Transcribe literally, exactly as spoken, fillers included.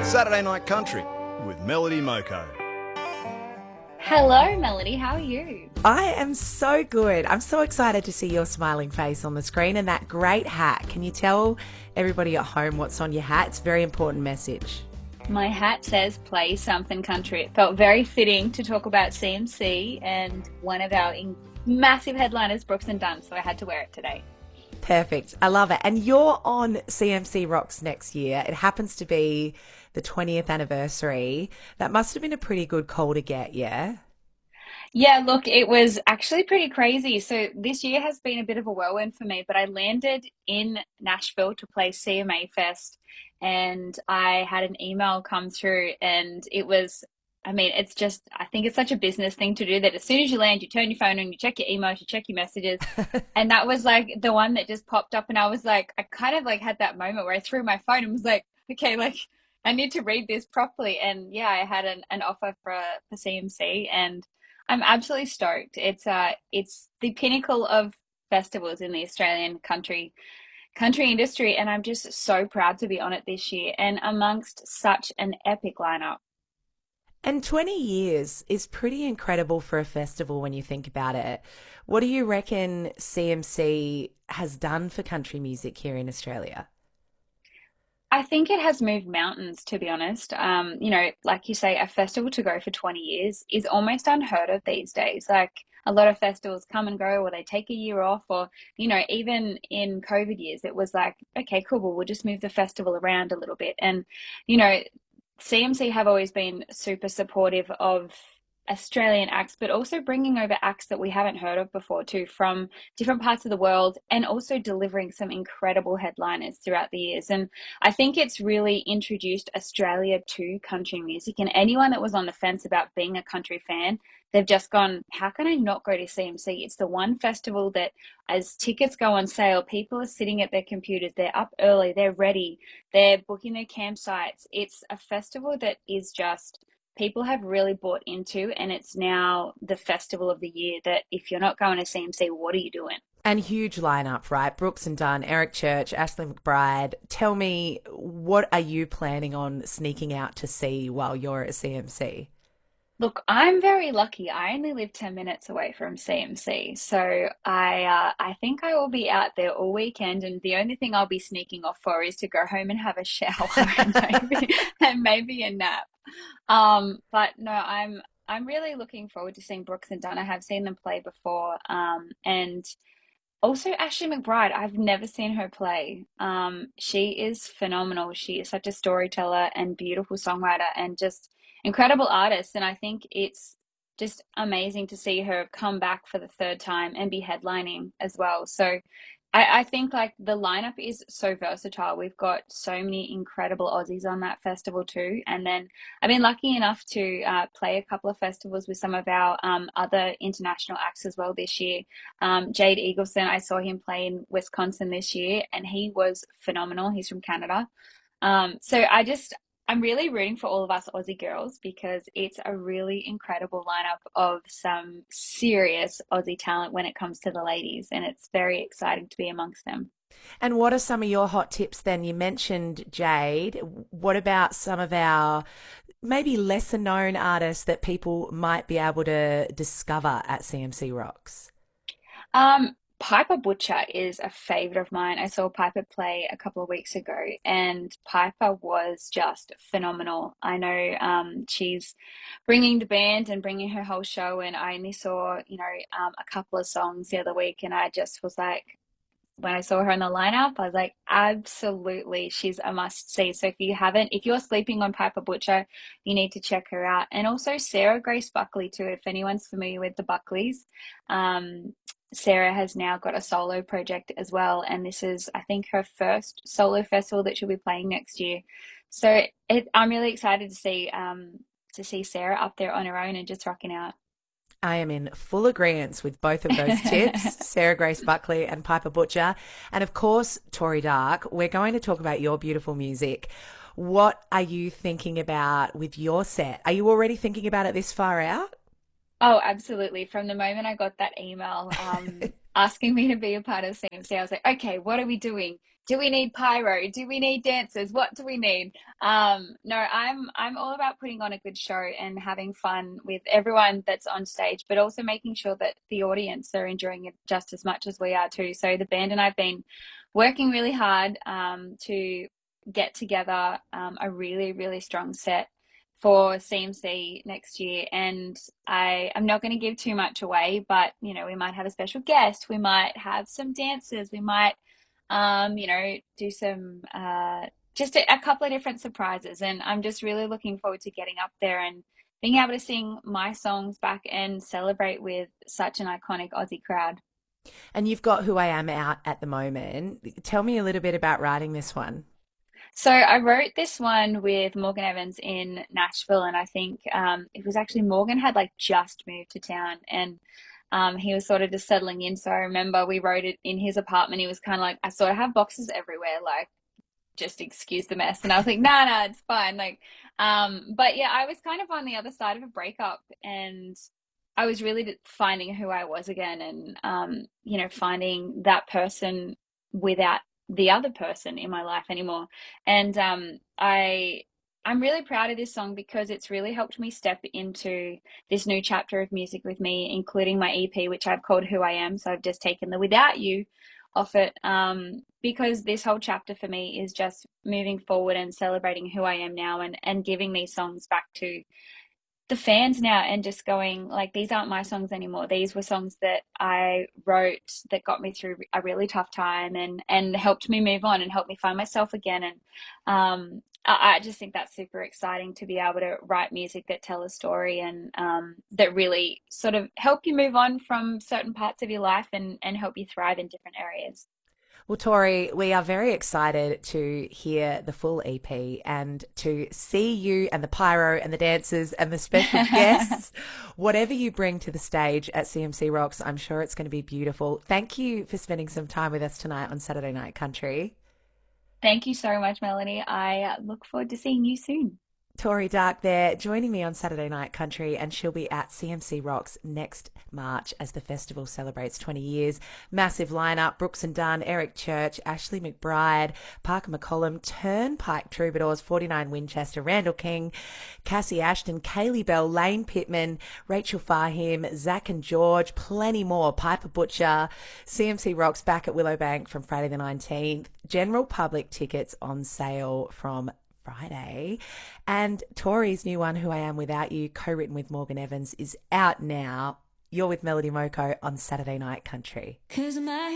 Saturday Night Country with Melody Moko. Hello, Melody. How are you? I am so good. I'm so excited to see your smiling face on the screen and that great hat. Can you tell everybody at home what's on your hat? It's a very important message. My hat says play something country. It felt very fitting to talk about C M C and one of our in- massive headliners, Brooks and Dunn, so I had to wear it today. Perfect. I love it. And you're on C M C Rocks next year. It happens to be the twentieth anniversary. That must have been a pretty good call to get, yeah? Yeah, look, it was actually pretty crazy. So this year has been a bit of a whirlwind for me, but I landed in Nashville to play C M A Fest and I had an email come through and it was, I mean, it's just, I think it's such a business thing to do that as soon as you land, you turn your phone on, you check your emails, you check your messages. And that was like the one that just popped up. And I was like, I kind of like had that moment where I threw my phone and was like, okay, like I need to read this properly. And yeah, I had an, an offer for, for C M C and I'm absolutely stoked. It's uh it's the pinnacle of festivals in the Australian country country industry, and I'm just so proud to be on it this year and amongst such an epic lineup. And twenty years is pretty incredible for a festival when you think about it. What do you reckon C M C has done for country music here in Australia? I think it has moved mountains, to be honest. Um, you know, like you say, a festival to go for twenty years is almost unheard of these days. Like a lot of festivals come and go, or they take a year off, or, you know, even in COVID years, it was like, okay, cool, well, we'll just move the festival around a little bit. And, you know, C M C have always been super supportive of Australian acts, but also bringing over acts that we haven't heard of before too, from different parts of the world, and also delivering some incredible headliners throughout the years. And I think it's really introduced Australia to country music. And anyone that was on the fence about being a country fan, they've just gone, how can I not go to C M C? It's the one festival that, as tickets go on sale, people are sitting at their computers, they're up early, they're ready, they're booking their campsites. It's a festival that is just, people have really bought into, and it's now the festival of the year that if you're not going to C M C, what are you doing? And huge lineup, right? Brooks and Dunn, Eric Church, Ashley McBryde. Tell me, what are you planning on sneaking out to see while you're at C M C? Look, I'm very lucky. I only live ten minutes away from C M C. So I uh, I think I will be out there all weekend, and the only thing I'll be sneaking off for is to go home and have a shower and maybe and maybe a nap. Um, but no, I'm I'm really looking forward to seeing Brooks and Dunn. I have seen them play before. Um, and also Ashley McBryde. I've never seen her play. Um, she is phenomenal. She is such a storyteller and beautiful songwriter and just incredible artist. And I think it's just amazing to see her come back for the third time and be headlining as well. So I, I think like the lineup is so versatile. We've got so many incredible Aussies on that festival too. And then I've been lucky enough to uh, play a couple of festivals with some of our um, other international acts as well this year. Um, Jade Eagleson, I saw him play in Wisconsin this year, and he was phenomenal. He's from Canada. Um, so I just, I'm really rooting for all of us Aussie girls because it's a really incredible lineup of some serious Aussie talent when it comes to the ladies, and it's very exciting to be amongst them. And what are some of your hot tips then? You mentioned Jade. What about some of our maybe lesser known artists that people might be able to discover at C M C Rocks? Um, Piper Butcher is a favorite of mine. I saw Piper play a couple of weeks ago, and Piper was just phenomenal. I know um, she's bringing the band and bringing her whole show, and I only saw, you know, um, a couple of songs the other week, and I just was like, when I saw her in the lineup, I was like, absolutely, she's a must see. So if you haven't, if you're sleeping on Piper Butcher, you need to check her out. And also Sarah Grace Buckley too, if anyone's familiar with the Buckleys. Um, Sarah has now got a solo project as well, and this is, I think, her first solo festival that she'll be playing next year. So it, I'm really excited to see um, to see Sarah up there on her own and just rocking out. I am in full agreement with both of those tips, Sarah Grace Buckley and Piper Butcher. And of course, Tori Dark, we're going to talk about your beautiful music. What are you thinking about with your set? Are you already thinking about it this far out? Oh, absolutely. From the moment I got that email um, asking me to be a part of C M C, I was like, okay, what are we doing? do we need pyro? Do we need dancers? What do we need? Um, no, I'm I'm all about putting on a good show and having fun with everyone that's on stage, but also making sure that the audience are enjoying it just as much as we are too. So the band and I've been working really hard um, to get together um, a really, really strong set for C M C next year. And I, I'm not going to give too much away, but, you know, we might have a special guest. We might have some dancers. We might, um, you know, do some, uh, just a, a couple of different surprises. And I'm just really looking forward to getting up there and being able to sing my songs back and celebrate with such an iconic Aussie crowd. And you've got Who I Am out at the moment. Tell me a little bit about writing this one. So I wrote this one with Morgan Evans in Nashville, and I think um, it was actually Morgan had like just moved to town, and um, he was sort of just settling in. So I remember we wrote it in his apartment. He was kind of like, I sort of have boxes everywhere, like just excuse the mess. And I was like, nah, nah, it's fine. Like, um, but yeah, I was kind of on the other side of a breakup, and I was really finding who I was again, and um, you know, finding that person without the other person in my life anymore. And um, I I'm really proud of this song because it's really helped me step into this new chapter of music with me, including my E P, which I've called Who I Am. So I've just taken the Without You off it, um, because this whole chapter for me is just moving forward and celebrating who I am now, and and giving these songs back to the fans now, and just going like, these aren't my songs anymore. These were songs that I wrote that got me through a really tough time, and and helped me move on and helped me find myself again. And um, I, I just think that's super exciting to be able to write music that tell a story, and um, that really sort of help you move on from certain parts of your life, and and help you thrive in different areas. Well, Tori, we are very excited to hear the full E P and to see you and the pyro and the dancers and the special guests. Whatever you bring to the stage at C M C Rocks, I'm sure it's going to be beautiful. Thank you for spending some time with us tonight on Saturday Night Country. Thank you so much, Melanie. I look forward to seeing you soon. Tori Dark there, joining me on Saturday Night Country, and she'll be at C M C Rocks next March as the festival celebrates twenty years. Massive lineup: Brooks and Dunn, Eric Church, Ashley McBride, Parker McCollum, Turnpike Troubadours, forty-nine Winchester, Randall King, Cassie Ashton, Kaylee Bell, Lane Pittman, Rachel Fahim, Zach and George, plenty more. Piper Butcher. C M C Rocks back at Willowbank from Friday the nineteenth. General public tickets on sale from Friday. And Tori's new one, Who I Am Without You, co-written with Morgan Evans, is out now. You're with Melody Moko on Saturday Night Country. 'Cause my